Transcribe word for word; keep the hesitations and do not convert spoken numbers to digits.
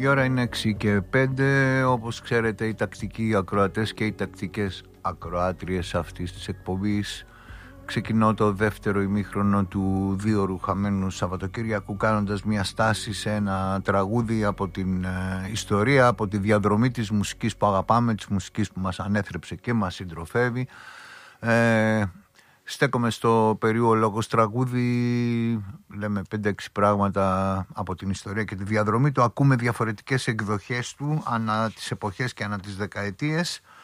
Η ώρα είναι έξι και πέντε. Όπως ξέρετε, οι τακτικοί ακροατές και οι τακτικές ακροάτριες αυτής της εκπομπής, ξεκινώ το δεύτερο ημίχρονο του δύο χαμένου Σαββατοκύριακου κάνοντας μια στάση σε ένα τραγούδι από την ε, ιστορία, από τη διαδρομή της μουσικής που αγαπάμε, της μουσικής που μας ανέθρεψε και μας συντροφεύει. Ε, στέκομαι στο περίοδο λόγος τραγούδι, λέμε πέντε έξι πράγματα από την ιστορία και τη διαδρομή του, ακούμε διαφορετικές εκδοχές του ανά τις εποχές και ανά τις δεκαετίες.